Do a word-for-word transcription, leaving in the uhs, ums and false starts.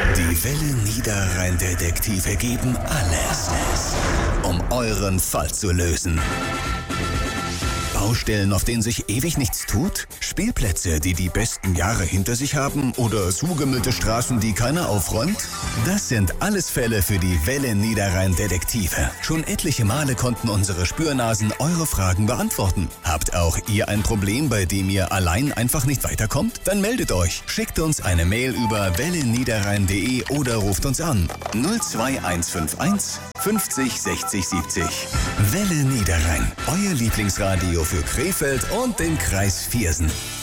Die Welle Niederrhein-Detektive geben alles, um euren Fall zu lösen. Baustellen, auf denen sich ewig nichts tut? Spielplätze, die die besten Jahre hinter sich haben? Oder zugemüllte Straßen, die keiner aufräumt? Das sind alles Fälle für die Welle Niederrhein-Detektive. Schon etliche Male konnten unsere Spürnasen eure Fragen beantworten. Habt auch ihr ein Problem, bei dem ihr allein einfach nicht weiterkommt? Dann meldet euch. Schickt uns eine Mail über welle niederrhein punkt de oder ruft uns an. null zwei eins fünf eins fünfzig sechzig siebzig. Welle Niederrhein, euer Lieblingsradio für Krefeld und den Kreis Viersen.